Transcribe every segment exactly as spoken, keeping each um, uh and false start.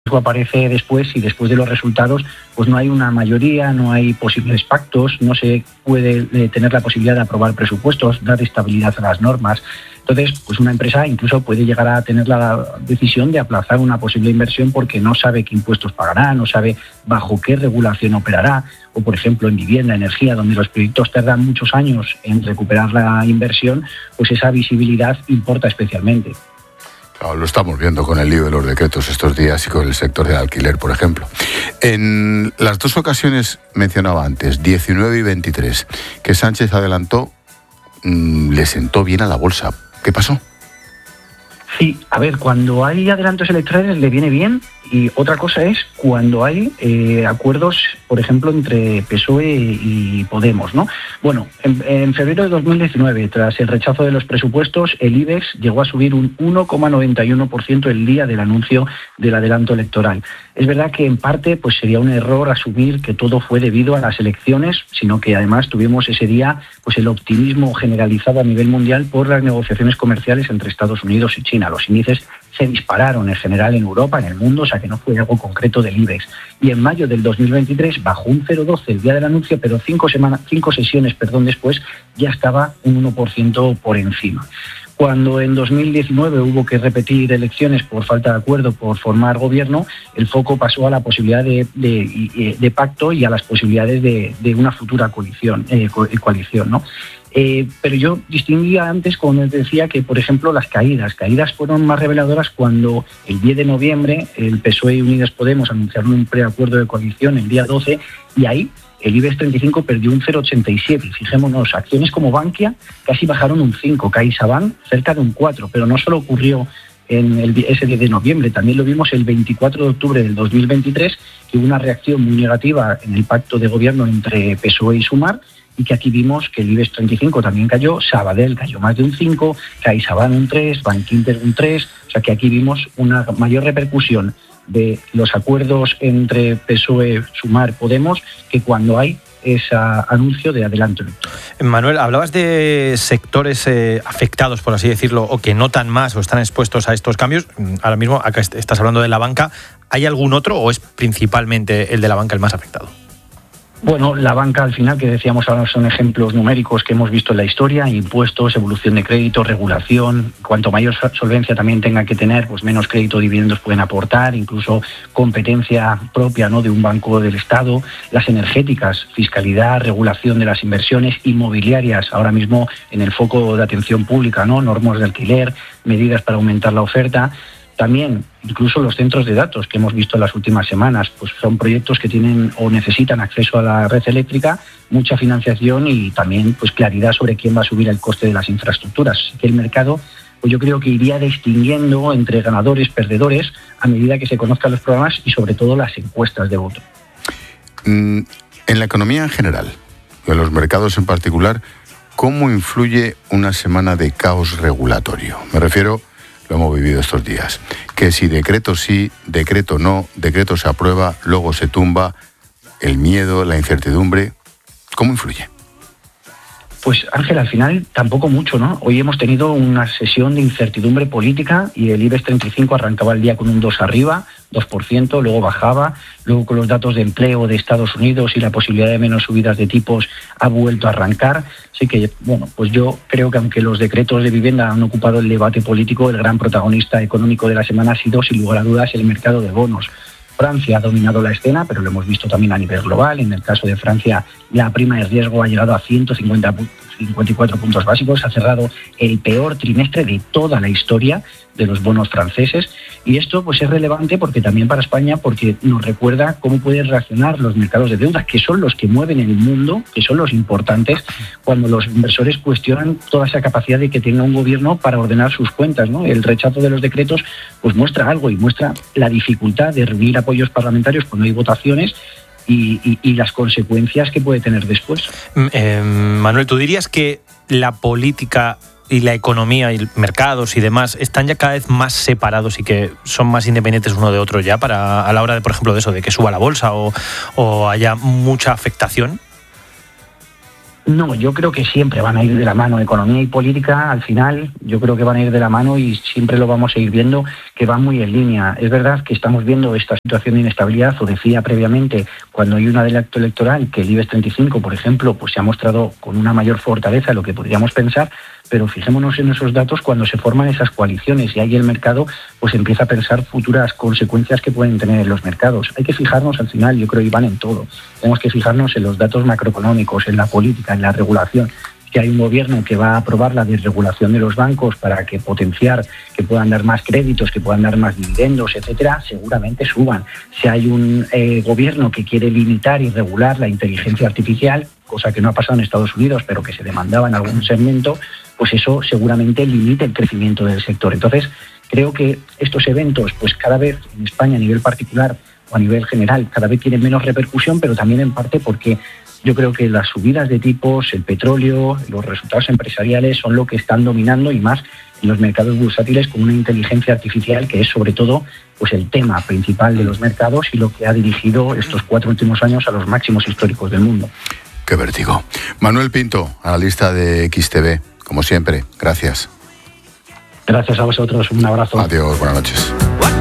aparece después y después de los resultados pues no hay una mayoría, no hay posibles pactos, no se puede eh, tener la posibilidad de aprobar presupuestos, dar estabilidad a las normas. Entonces, pues una empresa incluso puede llegar a tener la decisión de aplazar una posible inversión porque no sabe qué impuestos pagará, no sabe bajo qué regulación operará, o por ejemplo en vivienda, energía, donde los proyectos tardan muchos años en recuperar la inversión, pues esa visibilidad importa especialmente. Claro, lo estamos viendo con el lío de los decretos estos días y con el sector del alquiler, por ejemplo. En las dos ocasiones mencionaba antes, diecinueve y veintitrés, que Sánchez adelantó, mmm, le sentó bien a la bolsa. ¿Qué pasó? Sí, a ver, cuando hay adelantos electorales le viene bien, y otra cosa es cuando hay eh, acuerdos, por ejemplo, entre P S O E y Podemos, ¿no? Bueno, en, en febrero de dos mil diecinueve, tras el rechazo de los presupuestos, el IBEX llegó a subir un uno coma noventa y uno por ciento el día del anuncio del adelanto electoral. Es verdad que en parte pues sería un error asumir que todo fue debido a las elecciones, sino que además tuvimos ese día pues el optimismo generalizado a nivel mundial por las negociaciones comerciales entre Estados Unidos y China. Los índices se dispararon en general en Europa, en el mundo, o sea que no fue algo concreto del IBEX. Y en mayo del dos mil veintitrés bajó un cero coma doce el día del anuncio, pero cinco, semanas, cinco sesiones perdón, después ya estaba un uno por ciento por encima. Cuando en dos mil diecinueve hubo que repetir elecciones por falta de acuerdo por formar gobierno, el foco pasó a la posibilidad de, de, de pacto y a las posibilidades de, de una futura coalición, eh, coalición, ¿no? Eh, pero yo distinguía antes, como les decía, que, por ejemplo, las caídas. Caídas fueron más reveladoras cuando el diez de noviembre el P S O E y Unidas Podemos anunciaron un preacuerdo de coalición el día doce y ahí el IBEX treinta y cinco perdió un cero coma ochenta y siete. Fijémonos, acciones como Bankia casi bajaron un cinco, CaixaBank cerca de un cuatro, pero no solo ocurrió en el, ese diez de noviembre, también lo vimos el veinticuatro de octubre del dos mil veintitrés, que hubo una reacción muy negativa en el pacto de gobierno entre P S O E y Sumar, y que aquí vimos que el IBEX treinta y cinco también cayó, Sabadell cayó más de un cinco, CaixaBank un tres, Bankinter un tres, o sea que aquí vimos una mayor repercusión de los acuerdos entre P S O E, Sumar, Podemos, que cuando hay ese anuncio de adelanto electoral. Manuel, hablabas de sectores eh, afectados, por así decirlo, o que notan más o están expuestos a estos cambios. Ahora mismo acá estás hablando de la banca. ¿Hay algún otro o es principalmente el de la banca el más afectado? Bueno, la banca al final, que decíamos ahora, son ejemplos numéricos que hemos visto en la historia: impuestos, evolución de crédito, regulación. Cuanto mayor solvencia también tenga que tener, pues menos crédito o dividendos pueden aportar, incluso competencia propia, ¿no?, de un banco del Estado. Las energéticas, fiscalidad, regulación de las inversiones, inmobiliarias, ahora mismo en el foco de atención pública, ¿no?, normas de alquiler, medidas para aumentar la oferta. También, incluso los centros de datos que hemos visto en las últimas semanas, pues son proyectos que tienen o necesitan acceso a la red eléctrica, mucha financiación y también pues claridad sobre quién va a subir el coste de las infraestructuras. Así que el mercado, pues yo creo que iría distinguiendo entre ganadores, perdedores, a medida que se conozcan los programas y sobre todo las encuestas de voto. En la economía en general, en los mercados en particular, ¿cómo influye una semana de caos regulatorio? Me refiero, lo hemos vivido estos días, que si decreto sí, decreto no, decreto se aprueba, luego se tumba, el miedo, la incertidumbre, ¿cómo influye? Pues Ángel, al final tampoco mucho, ¿no? Hoy hemos tenido una sesión de incertidumbre política y el IBEX treinta y cinco arrancaba el día con un dos arriba, dos por ciento, luego bajaba, luego con los datos de empleo de Estados Unidos y la posibilidad de menos subidas de tipos ha vuelto a arrancar. Así que, bueno, pues yo creo que aunque los decretos de vivienda han ocupado el debate político, el gran protagonista económico de la semana ha sido, sin lugar a dudas, el mercado de bonos. Francia ha dominado la escena, pero lo hemos visto también a nivel global. En el caso de Francia, la prima de riesgo ha llegado a ciento cincuenta, cincuenta y cuatro puntos básicos, ha cerrado el peor trimestre de toda la historia de los bonos franceses, y esto pues es relevante porque también para España, porque nos recuerda cómo pueden reaccionar los mercados de deuda, que son los que mueven el mundo, que son los importantes, cuando los inversores cuestionan toda esa capacidad de que tenga un gobierno para ordenar sus cuentas, ¿no? El rechazo de los decretos pues muestra algo, y muestra la dificultad de reunir apoyos parlamentarios cuando hay votaciones, Y, y, y las consecuencias que puede tener después. Eh, Manuel, ¿tú dirías que la política y la economía y mercados y demás están ya cada vez más separados y que son más independientes uno de otro ya para a la hora de, por ejemplo, de eso, de que suba la bolsa o, o haya mucha afectación? No, yo creo que siempre van a ir de la mano. Economía y política, al final, yo creo que van a ir de la mano y siempre lo vamos a ir viendo que van muy en línea. Es verdad que estamos viendo esta situación de inestabilidad, o decía previamente, cuando hay un adelanto electoral, que el IBEX treinta y cinco, por ejemplo, pues se ha mostrado con una mayor fortaleza de lo que podríamos pensar, pero fijémonos en esos datos cuando se forman esas coaliciones y ahí el mercado pues empieza a pensar futuras consecuencias que pueden tener en los mercados. Hay que fijarnos al final, yo creo, Iván, en todo. Tenemos que fijarnos en los datos macroeconómicos, en la política, en la regulación. Que hay un gobierno que va a aprobar la desregulación de los bancos para que potenciar, que puedan dar más créditos, que puedan dar más dividendos, etcétera, seguramente suban. Si hay un eh, gobierno que quiere limitar y regular la inteligencia artificial, cosa que no ha pasado en Estados Unidos, pero que se demandaba en algún segmento, pues eso seguramente limite el crecimiento del sector. Entonces, creo que estos eventos, pues cada vez en España a nivel particular o a nivel general, cada vez tienen menos repercusión, pero también en parte porque yo creo que las subidas de tipos, el petróleo, los resultados empresariales son lo que están dominando y más en los mercados bursátiles con una inteligencia artificial que es sobre todo pues el tema principal de los mercados y lo que ha dirigido estos cuatro últimos años a los máximos históricos del mundo. Qué vértigo. Manuel Pinto, analista de X T V, como siempre, gracias. Gracias a vosotros, un abrazo. Adiós, buenas noches.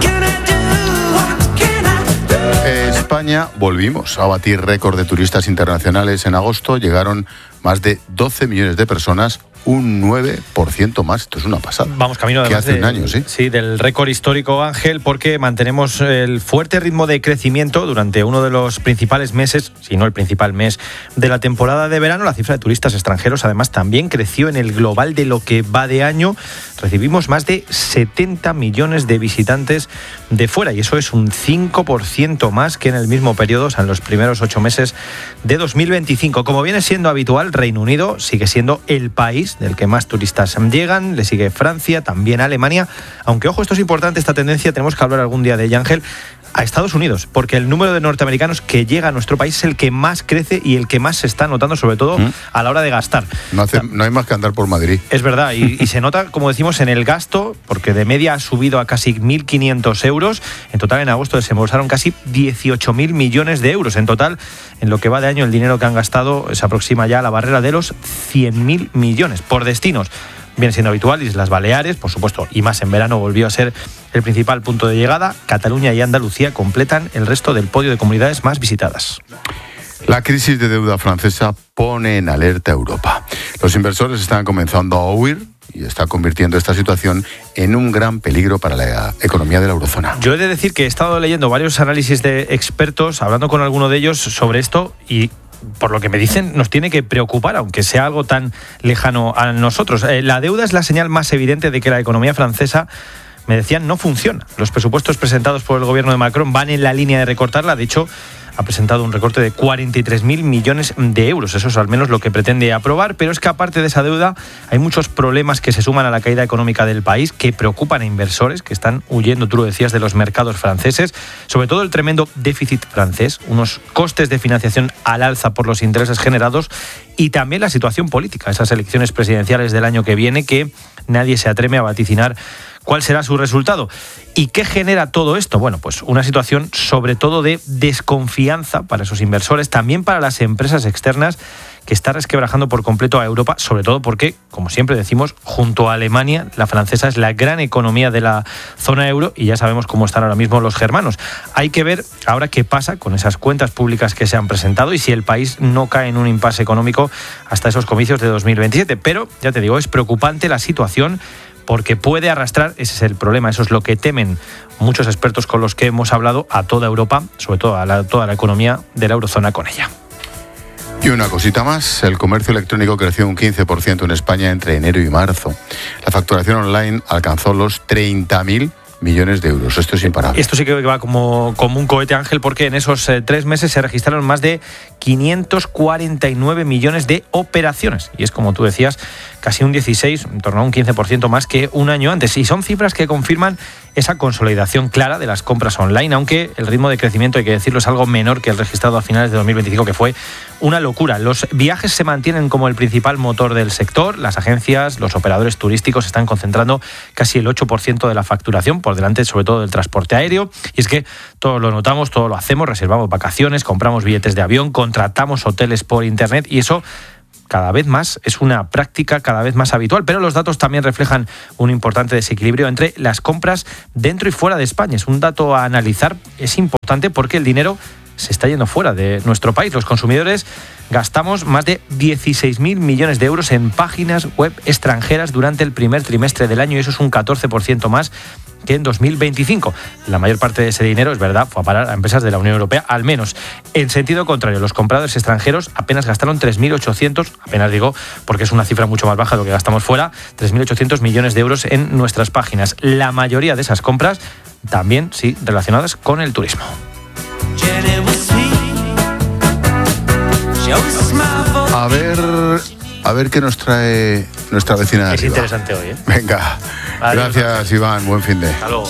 España volvimos a batir récord de turistas internacionales. En agosto llegaron más de doce millones de personas, un nueve por ciento más. Esto es una pasada. Vamos camino de hace de, un año, ¿sí? Sí, del récord histórico, Ángel, porque mantenemos el fuerte ritmo de crecimiento durante uno de los principales meses, si no el principal mes de la temporada de verano. La cifra de turistas extranjeros además también creció en el global de lo que va de año. Recibimos más de setenta millones de visitantes de fuera y eso es un cinco por ciento más que en el mismo periodo, o sea, en los primeros ocho meses de dos mil veinticinco. Como viene siendo habitual, Reino Unido sigue siendo el país del que más turistas llegan, le sigue Francia, también Alemania, aunque ojo, esto es importante, esta tendencia, tenemos que hablar algún día de ella, Ángel, a Estados Unidos, porque el número de norteamericanos que llega a nuestro país es el que más crece y el que más se está notando, sobre todo ¿Mm? a la hora de gastar. No, hace, o sea, no hay más que andar por Madrid. Es verdad, y, y se nota, como decimos, en el gasto, porque de media ha subido a casi mil quinientos euros. En total, en agosto desembolsaron casi dieciocho mil millones de euros. En total, en lo que va de año, el dinero que han gastado se aproxima ya a la barrera de los cien mil millones por destinos. Viene siendo habitual, Islas Baleares, por supuesto, y más en verano volvió a ser el principal punto de llegada. Cataluña y Andalucía completan el resto del podio de comunidades más visitadas. La crisis de deuda francesa pone en alerta a Europa. Los inversores están comenzando a huir y está convirtiendo esta situación en un gran peligro para la economía de la eurozona. Yo he de decir que he estado leyendo varios análisis de expertos, hablando con alguno de ellos sobre esto y por lo que me dicen, nos tiene que preocupar, aunque sea algo tan lejano a nosotros. Eh, la deuda es la señal más evidente de que la economía francesa, me decían, no funciona. Los presupuestos presentados por el gobierno de Macron van en la línea de recortarla. De hecho, ha presentado un recorte de cuarenta y tres mil millones de euros. Eso es al menos lo que pretende aprobar, pero es que aparte de esa deuda hay muchos problemas que se suman a la caída económica del país, que preocupan a inversores que están huyendo, tú lo decías, de los mercados franceses, sobre todo el tremendo déficit francés, unos costes de financiación al alza por los intereses generados y también la situación política, esas elecciones presidenciales del año que viene que nadie se atreve a vaticinar cuál será su resultado. ¿Y qué genera todo esto? Bueno, pues una situación sobre todo de desconfianza para esos inversores, también para las empresas externas, que está resquebrajando por completo a Europa, sobre todo porque, como siempre decimos, junto a Alemania, la francesa es la gran economía de la zona euro y ya sabemos cómo están ahora mismo los germanos. Hay que ver ahora qué pasa con esas cuentas públicas que se han presentado y si el país no cae en un impasse económico hasta esos comicios de dos mil veintisiete. Pero, ya te digo, es preocupante la situación porque puede arrastrar, ese es el problema, eso es lo que temen muchos expertos con los que hemos hablado, a toda Europa, sobre todo a la, toda la economía de la eurozona con ella. Y una cosita más, el comercio electrónico creció un quince por ciento en España entre enero y marzo. La facturación online alcanzó los treinta mil millones de euros. Esto es imparable. Esto sí que va como, como un cohete, Ángel, porque en esos eh, tres meses se registraron más de quinientos cuarenta y nueve millones de operaciones. Y es, como tú decías, casi un dieciséis, en torno a un quince por ciento más que un año antes. Y son cifras que confirman esa consolidación clara de las compras online, aunque el ritmo de crecimiento, hay que decirlo, es algo menor que el registrado a finales de dos mil veinticinco, que fue una locura. Los viajes se mantienen como el principal motor del sector. Las agencias, los operadores turísticos están concentrando casi el ocho por ciento de la facturación, por delante sobre todo del transporte aéreo. Y es que todos lo notamos, todo lo hacemos, reservamos vacaciones, compramos billetes de avión, contratamos hoteles por internet y eso cada vez más, es una práctica cada vez más habitual, pero los datos también reflejan un importante desequilibrio entre las compras dentro y fuera de España. Es un dato a analizar, es importante porque el dinero se está yendo fuera de nuestro país. Los consumidores gastamos más de dieciséis mil millones de euros en páginas web extranjeras durante el primer trimestre del año y eso es un catorce por ciento más que en dos mil veinticinco. La mayor parte de ese dinero, es verdad, fue a parar a empresas de la Unión Europea, al menos. En sentido contrario, los compradores extranjeros apenas gastaron tres mil ochocientos, apenas digo porque es una cifra mucho más baja de lo que gastamos fuera, tres mil ochocientos millones de euros en nuestras páginas. La mayoría de esas compras también, sí, relacionadas con el turismo. A ver, a ver qué nos trae nuestra vecina de Es arriba. interesante hoy, ¿eh? Venga, Adiós, gracias gracias. Iván, buen fin de. Hasta luego.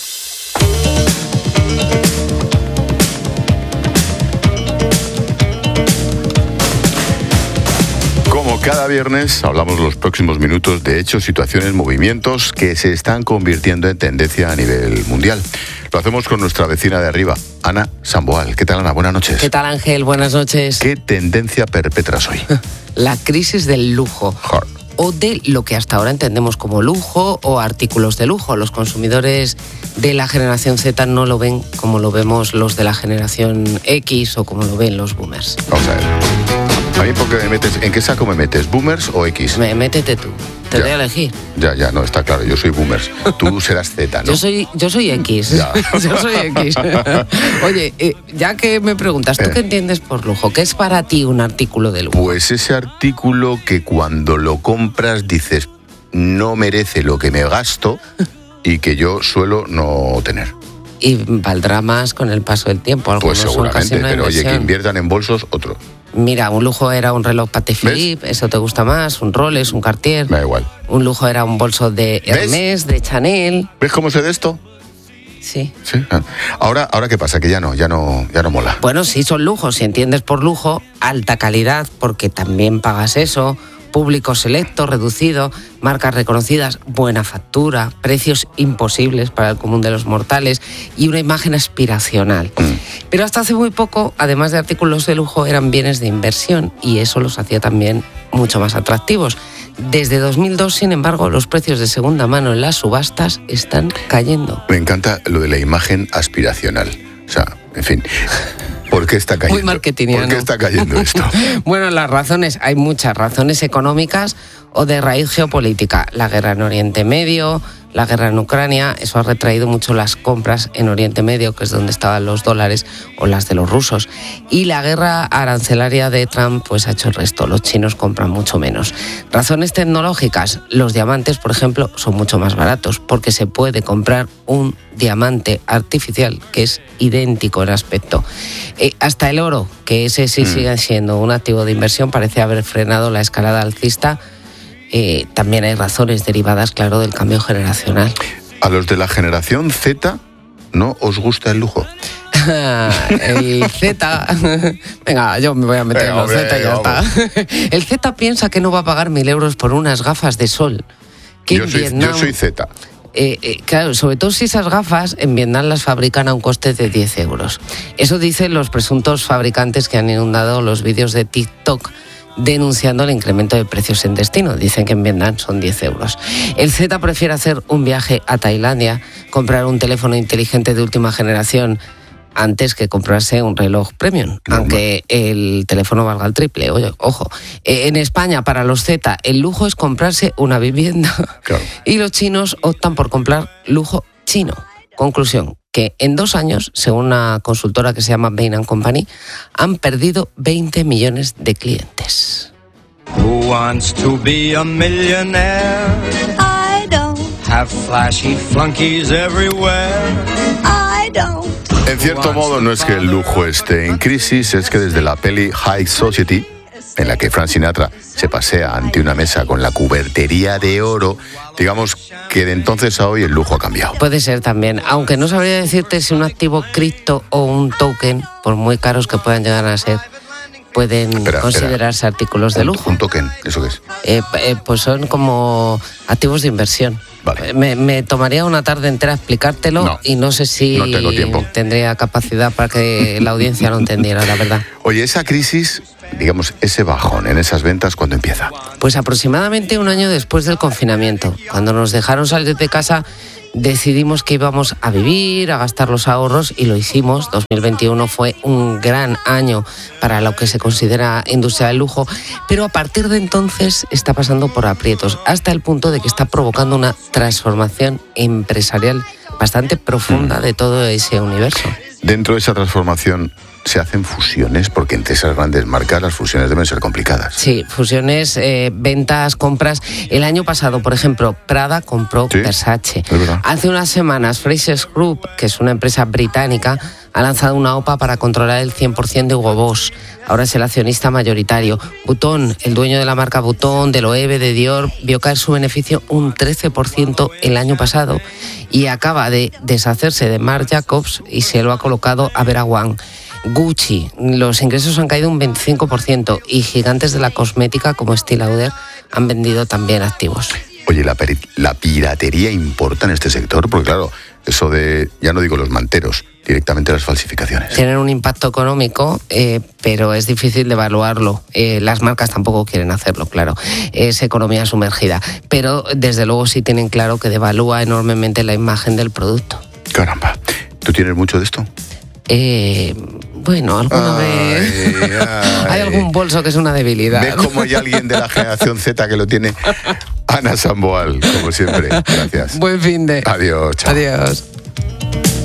Como cada viernes, hablamos los próximos minutos de hechos, situaciones, movimientos que se están convirtiendo en tendencia a nivel mundial. Lo hacemos con nuestra vecina de arriba, Ana Samboal. ¿Qué tal, Ana? Buenas noches. ¿Qué tal, Ángel? Buenas noches. ¿Qué tendencia perpetras hoy? La crisis del lujo. Hard. O de lo que hasta ahora entendemos como lujo o artículos de lujo. Los consumidores de la generación Z no lo ven como lo vemos los de la generación X o como lo ven los boomers. Vamos a ver. A mí, ¿por qué me metes? ¿En qué saco me metes? ¿Boomers o X? Me, métete tú. Te Ya. voy a elegir. Ya, ya, no, está claro. Yo soy boomers. Tú serás Z, ¿no? Yo soy, yo soy X. Ya. Yo soy X. Oye, eh, ya que me preguntas, ¿tú Eh. qué entiendes por lujo? ¿Qué es para ti un artículo de lujo? Pues ese artículo que cuando lo compras dices, no merece lo que me gasto y que yo suelo no tener. Y valdrá más con el paso del tiempo. Algunos Pues son casi seguramente, una pero oye, que inversión. inviertan en bolsos, otro. Mira, un lujo era un reloj Patek Philippe, eso te gusta más, un Rolex, un Cartier. Me da igual. Un lujo era un bolso de ¿Ves? Hermès, de Chanel. ¿Ves cómo sé de esto? Sí. Sí. Ahora, ahora qué pasa, que ya no, ya no, ya no mola. Bueno, sí, son lujos. Si entiendes por lujo, alta calidad, porque también pagas eso. Público selecto, reducido, marcas reconocidas, buena factura, precios imposibles para el común de los mortales y una imagen aspiracional. Mm. Pero hasta hace muy poco, además de artículos de lujo, eran bienes de inversión y eso los hacía también mucho más atractivos. Desde dos mil dos, sin embargo, los precios de segunda mano en las subastas están cayendo. Me encanta lo de la imagen aspiracional. O sea, en fin. ¿Por qué está cayendo? Muy marketingiano. ¿Por qué está cayendo esto? Bueno, las razones, hay muchas razones económicas o de raíz geopolítica. La guerra en Oriente Medio, la guerra en Ucrania, eso ha retraído mucho las compras en Oriente Medio, que es donde estaban los dólares, o las de los rusos. Y la guerra arancelaria de Trump pues ha hecho el resto. Los chinos compran mucho menos. Razones tecnológicas. Los diamantes, por ejemplo, son mucho más baratos porque se puede comprar un diamante artificial que es idéntico en aspecto. Eh, hasta el oro, que ese sí Mm. sigue siendo un activo de inversión, parece haber frenado la escalada alcista. Eh, también hay razones derivadas, claro, del cambio generacional. A los de la generación Z no os gusta el lujo. El Z... Venga, yo me voy a meter Venga, en los hombre, Z y ya vamos. está. El Z piensa que no va a pagar mil euros por unas gafas de sol. Que Yo en soy, Vietnam, yo soy Z. Eh, eh, claro, sobre todo si esas gafas en Vietnam las fabrican a un coste de diez euros. Eso dicen los presuntos fabricantes que han inundado los vídeos de TikTok denunciando el incremento de precios en destino. Dicen que en Vietnam son diez euros. El Z prefiere hacer un viaje a Tailandia, comprar un teléfono inteligente de última generación antes que comprarse un reloj premium, Normal. aunque el teléfono valga el triple. Oye, ojo, Eh, en España para los Z el lujo es comprarse una vivienda. Claro. Y los chinos optan por comprar lujo chino. Conclusión, que en dos años, según una consultora que se llama Bain and Company, han perdido veinte millones de clientes. Who wants to be a millionaire? I don't, Have flashy flunkies everywhere. I don't. En cierto modo, no es que el lujo esté en crisis, es que desde la peli High Society, en la que Frank Sinatra se pasea ante una mesa con la cubertería de oro, digamos que de entonces a hoy el lujo ha cambiado. Puede ser también, aunque no sabría decirte si un activo cripto o un token, por muy caros que puedan llegar a ser, pueden Espera, considerarse espera. artículos de Un- lujo. Un token, ¿eso qué es? Eh, eh, pues son como activos de inversión. Vale. Me, me tomaría una tarde entera explicártelo No, y no sé si no tengo tiempo. tendría capacidad para que la audiencia lo entendiera, la verdad. Oye, esa crisis digamos, ese bajón en esas ventas, ¿cuándo empieza? Pues aproximadamente un año después del confinamiento. Cuando nos dejaron salir de casa, decidimos que íbamos a vivir, a gastar los ahorros y lo hicimos. dos mil veintiuno fue un gran año para lo que se considera industria del lujo, pero a partir de entonces está pasando por aprietos, hasta el punto de que está provocando una transformación empresarial bastante profunda de todo ese universo. Dentro de esa transformación se hacen fusiones, porque entre esas grandes marcas las fusiones deben ser complicadas. Sí, fusiones, eh, ventas, compras. El año pasado, por ejemplo, Prada compró Sí, Versace. es verdad. Hace unas semanas, Frasers Group, que es una empresa británica, ha lanzado una O P A para controlar el cien por ciento de Hugo Boss. Ahora es el accionista mayoritario. Vuitton, el dueño de la marca Vuitton, de Loewe, de Dior, vio caer su beneficio un trece por ciento el año pasado y acaba de deshacerse de Marc Jacobs y se lo ha colocado a Vera Wang. Gucci, los ingresos han caído un veinticinco por ciento y gigantes de la cosmética como Estée Lauder han vendido también activos. Oye, ¿la, peri- ¿la piratería importa en este sector? Porque claro, eso de, ya no digo los manteros, directamente las falsificaciones. Tienen un impacto económico, eh, pero es difícil de evaluarlo. Eh, las marcas tampoco quieren hacerlo, claro. Es economía sumergida. Pero desde luego sí tienen claro que devalúa enormemente la imagen del producto. Caramba, ¿tú tienes mucho de esto? Eh, bueno, alguna vez Ay, ay. hay algún bolso que es una debilidad. ¿Ves cómo hay alguien de la generación Z que lo tiene? Ana Samboal, como siempre. Gracias. Buen fin de. Adiós, chao. Adiós.